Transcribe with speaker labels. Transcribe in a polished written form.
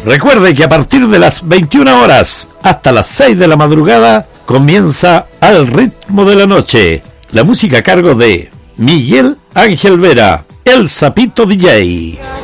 Speaker 1: Recuerde que a partir de las 21 horas hasta las 6 de la madrugada comienza Al ritmo de la noche. La música a cargo de Miguel Ángel Vera, el Sapito DJ.